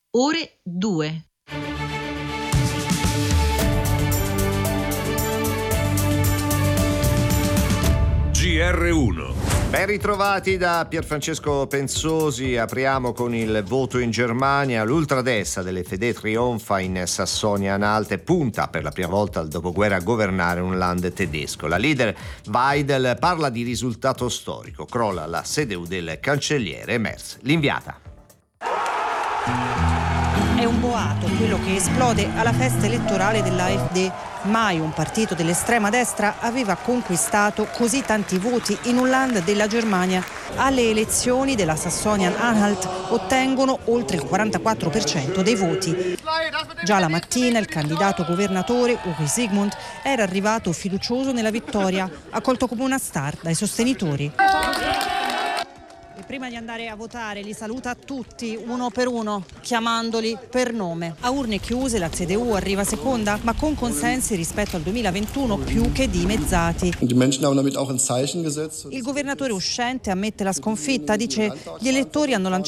Ore 2. GR1. Ben ritrovati da Pierfrancesco Pensosi. Apriamo con il voto in Germania. L'ultradestra dell'FD trionfa in Sassonia-Anhalt e punta per la prima volta al dopoguerra a governare un land tedesco. La leader Weidel parla di risultato storico. Crolla la CDU del cancelliere Merz. L'inviata. È un boato quello che esplode alla festa elettorale dell'AfD. Mai un partito dell'estrema destra aveva conquistato così tanti voti in un land della Germania. Alle elezioni della Sassonia-Anhalt ottengono oltre il 44% dei voti. Già la mattina il candidato governatore Uri Sigmund era arrivato fiducioso nella vittoria, accolto come una star dai sostenitori. E prima di andare a votare li saluta tutti uno per uno, chiamandoli per nome. A urne chiuse la CDU arriva seconda, ma con consensi rispetto al 2021 più che dimezzati. Il governatore uscente ammette la sconfitta, dice: gli elettori hanno lanciato